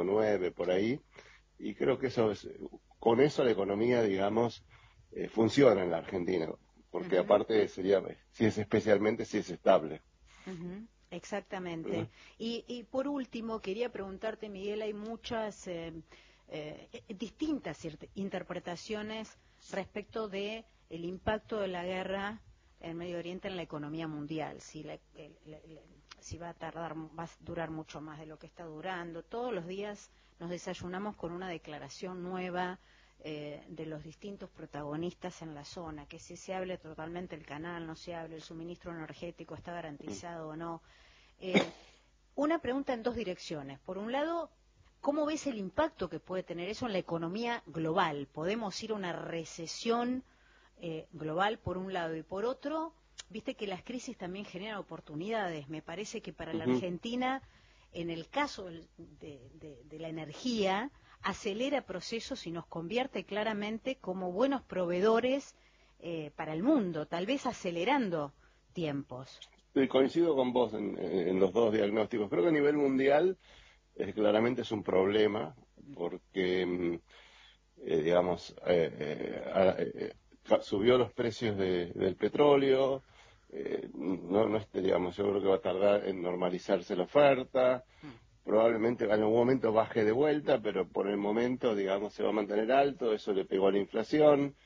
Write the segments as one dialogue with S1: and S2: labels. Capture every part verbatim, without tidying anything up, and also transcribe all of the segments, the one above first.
S1: coma nueve por ahí, y creo que eso es, con eso la economía, digamos, eh, funciona en la Argentina, porque uh-huh. aparte sería, si es especialmente, si es estable.
S2: Uh-huh. Exactamente. Uh-huh. Y, y por último, quería preguntarte, Miguel, hay muchas eh, eh, distintas interpretaciones respecto de el impacto de la guerra en Medio Oriente en la economía mundial, si, la, el, el, el, si va a tardar, va a durar mucho más de lo que está durando. Todos los días nos desayunamos con una declaración nueva eh, de los distintos protagonistas en la zona, que si se hable totalmente el canal, no se hable, el suministro energético está garantizado o no. Eh, una pregunta en dos direcciones. Por un lado, ¿cómo ves el impacto que puede tener eso en la economía global? ¿Podemos ir a una recesión eh, global por un lado? Y por otro, viste que las crisis también generan oportunidades. Me parece que para la Argentina, en el caso de, de, de la energía, acelera procesos y nos convierte claramente como buenos proveedores eh, para el mundo, tal vez acelerando tiempos.
S1: Sí, coincido con vos en, en los dos diagnósticos. Creo que a nivel mundial eh, claramente es un problema porque, eh, digamos, eh, eh, eh, subió los precios de, del petróleo, eh, no, no este, digamos, yo creo que va a tardar en normalizarse la oferta, probablemente en algún momento baje de vuelta, pero por el momento, digamos, se va a mantener alto, eso le pegó a la inflación,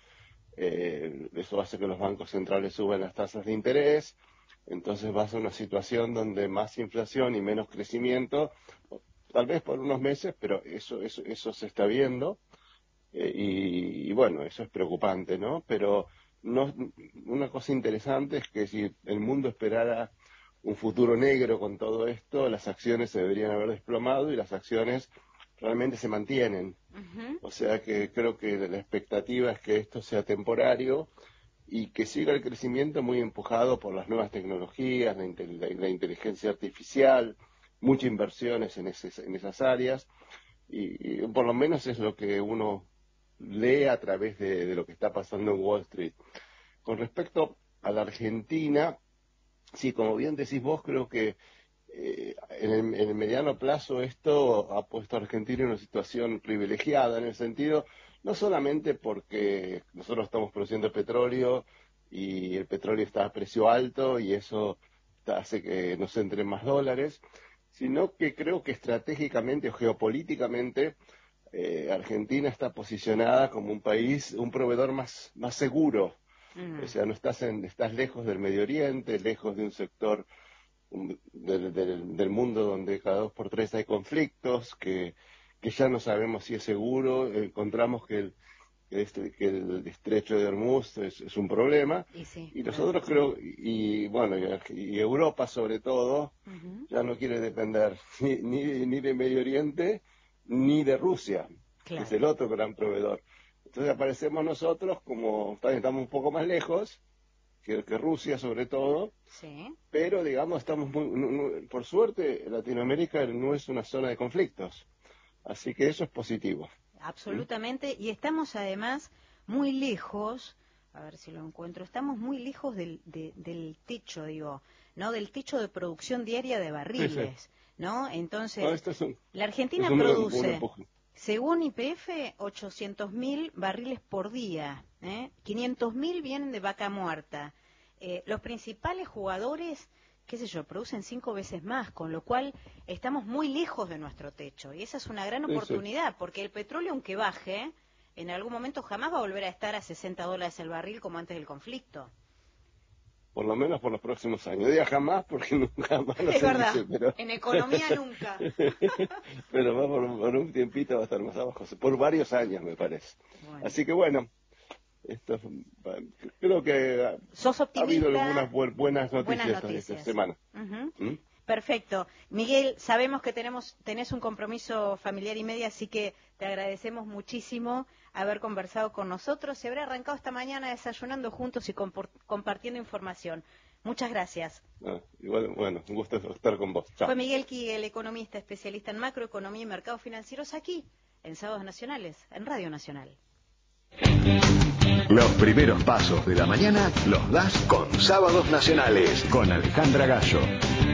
S1: eh, eso hace que los bancos centrales suban las tasas de interés. Entonces va a ser una situación donde más inflación y menos crecimiento, tal vez por unos meses, pero eso eso, eso se está viendo, eh, y, y bueno, eso es preocupante, ¿no? Pero no, una cosa interesante es que si el mundo esperara un futuro negro con todo esto, las acciones se deberían haber desplomado y las acciones realmente se mantienen. Uh-huh. O sea que creo que la expectativa es que esto sea temporario y que siga el crecimiento muy empujado por las nuevas tecnologías, la, la, la inteligencia artificial, muchas inversiones en, ese, en esas áreas, y, y por lo menos es lo que uno lee a través de, de lo que está pasando en Wall Street. Con respecto a la Argentina, sí, como bien decís vos, creo que eh, en, el, en el mediano plazo esto ha puesto a Argentina en una situación privilegiada, en el sentido, no solamente porque nosotros estamos produciendo petróleo y el petróleo está a precio alto y eso hace que nos entren más dólares, sino que creo que estratégicamente o geopolíticamente eh, Argentina está posicionada como un país, un proveedor más, más seguro. Uh-huh. O sea, no estás, en, estás lejos del Medio Oriente, lejos de un sector un, del, del, del mundo donde cada dos por tres hay conflictos, que, que ya no sabemos si es seguro, encontramos que el, que este, que el estrecho de Hormuz es, es un problema,
S2: y, sí,
S1: y nosotros claro, creo, y, y bueno, y, y Europa sobre todo, uh-huh. ya no quiere depender ni, ni, ni de Medio Oriente ni de Rusia, claro. que es el otro gran proveedor. Entonces aparecemos nosotros como, estamos un poco más lejos que, que Rusia sobre todo,
S2: sí.
S1: pero digamos estamos muy, no, no, por suerte Latinoamérica no es una zona de conflictos, así que eso es positivo.
S2: Absolutamente, ¿Mm? Y estamos además muy lejos, a ver si lo encuentro, estamos muy lejos del, de, del techo, digo, ¿no? Del techo de producción diaria de barriles, sí, sí. ¿no? Entonces, no,
S1: este es un,
S2: la Argentina
S1: es un,
S2: produce,
S1: un
S2: según Y P F, ochocientos mil barriles por día, ¿eh? quinientos mil vienen de vaca muerta. Eh, los principales jugadores, qué sé yo, producen cinco veces más, con lo cual estamos muy lejos de nuestro techo. Y esa es una gran oportunidad, porque el petróleo, aunque baje, en algún momento jamás va a volver a estar a sesenta dólares el barril como antes del conflicto.
S1: Por lo menos por los próximos años. Diga jamás, porque nunca jamás no
S2: es
S1: se
S2: verdad,
S1: dice, pero...
S2: en economía nunca.
S1: Pero va por, por un tiempito va a estar más abajo, por varios años me parece. Bueno. Así que bueno, esto, creo que
S2: ¿Sos optimista?
S1: Ha habido algunas bu buenas noticias,
S2: buenas noticias
S1: esta semana.
S2: Uh-huh.
S1: ¿Mm?
S2: Perfecto. Miguel, sabemos que tenemos, tenés un compromiso familiar y medio, así que te agradecemos muchísimo haber conversado con nosotros. Se habrá arrancado esta mañana desayunando juntos y compartiendo información. Muchas gracias.
S1: Ah, igual, bueno, un gusto estar con vos. Chao.
S2: Fue Miguel Quigue, el economista especialista en macroeconomía y mercados financieros, aquí, en Sábados Nacionales, en Radio Nacional.
S3: Los primeros pasos de la mañana los das con Sábados Nacionales, con Alejandra Gallo.